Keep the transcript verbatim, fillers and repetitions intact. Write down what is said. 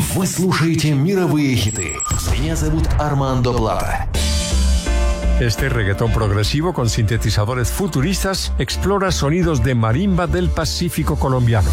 Вы слушаете мировые хиты. Меня зовут Армандо Плата. Este reggaetón progresivo con sintetizadores futuristas explora sonidos de marimba del Pacífico colombiano.